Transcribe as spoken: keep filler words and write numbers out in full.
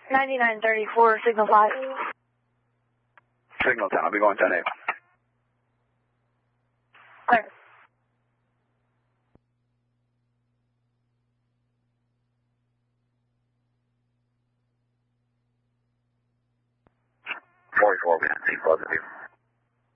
ninety-nine thirty-four, signal five. Signal ten, I'll be going ten eight. Clear. forty-four, we didn't see both of you.